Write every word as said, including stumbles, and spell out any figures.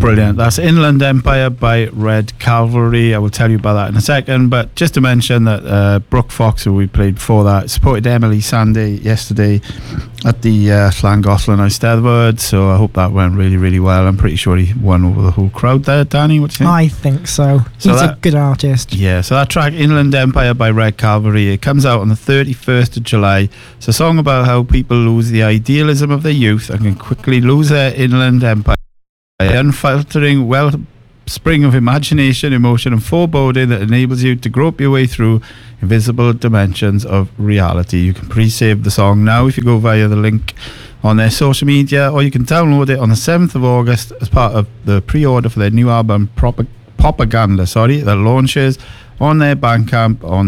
Brilliant. That's Inland Empire by Red Cavalry. I will tell you about that in a second. But just to mention that uh, Brooke Fox, who we played before that, supported Emily Sandy yesterday at the uh, Llangollen Eisteddfod. So I hope that went really, really well. I'm pretty sure he won over the whole crowd there. Danny, what do you think? I think so. So He's that, a good artist. Yeah, so that track, Inland Empire by Red Cavalry, it comes out on the thirty-first of July. It's a song about how people lose the idealism of their youth and can quickly lose their inland empire. Unfiltering wellspring of imagination, emotion and foreboding that enables you to grope your way through invisible dimensions of reality. You can pre-save the song now if you go via the link on their social media, or you can download it on the seventh of August as part of the pre-order for their new album Prop- Propaganda sorry, that launches on their Bandcamp on